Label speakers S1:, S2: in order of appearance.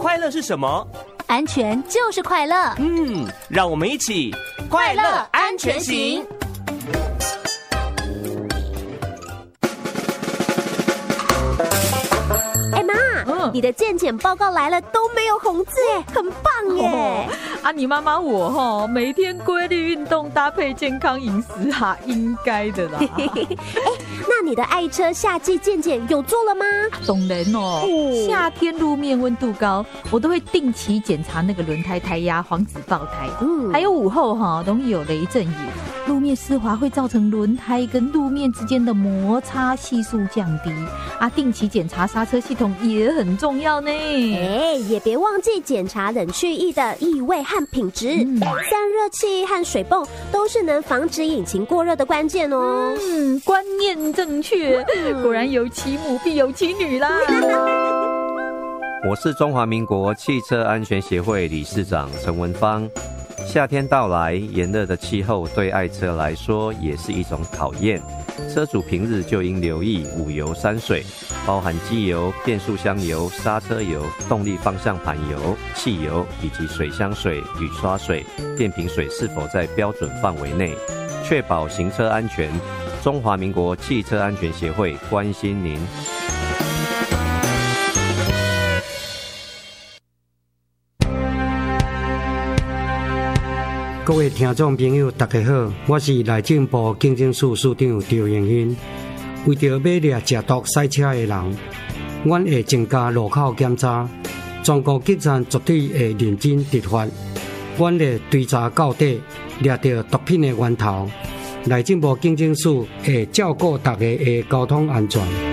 S1: 快乐是什么？
S2: 安全就是快乐。
S1: 让我们一起快乐安全行。
S3: 妈，你的健检报告来了都没有红字耶，很棒耶！
S4: 你妈妈我每天规律运动，搭配健康饮食应该的啦。
S3: 那你的爱车夏季健检有做了吗？
S4: 当然夏天路面温度高，我都会定期检查那个轮胎胎压，防止爆胎。还有午后容易有雷阵雨，路面湿滑会造成轮胎跟路面之间的摩擦系数降低定期检查刹车系统也很重要呢。
S3: 也别忘记检查冷却液的异味和品质，散热器和水泵都是能防止引擎过热的关键哦。
S4: 观念正确，果然有其母必有其女啦。
S5: 我是中华民国汽车安全协会理事长陈文芳。夏天到来，炎热的气候对爱车来说也是一种考验。车主平日就应留意5油3水，包含机油、变速箱油、刹车油、动力方向盘油、汽油以及水箱水、雨刷水、电瓶水是否在标准范围内，确保行车安全。中华民国汽车安全协会关心您。
S6: 各位听众朋友大家好，我是内政部警政署署长赵永兴。为着要掠食毒赛车的人，阮会增加路口检查，全国警察绝对会认真执法。阮会追查到底，掠到毒品的源头。内政部警政署会照顾大家的交通安全。